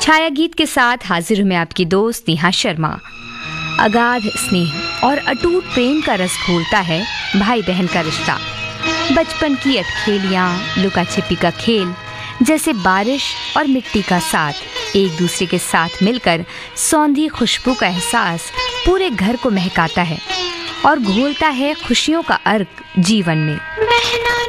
छाया गीत के साथ हाजिर हूं मैं आपकी दोस्त नेहा शर्मा। अगाध स्नेह और अटूट प्रेम का रस घोलता है भाई बहन का रिश्ता। बचपन की अटखेलियां, लुका छिपी का खेल, जैसे बारिश और मिट्टी का साथ एक दूसरे के साथ मिलकर सौंधी खुशबू का एहसास पूरे घर को महकाता है और घोलता है खुशियों का अर्क जीवन में।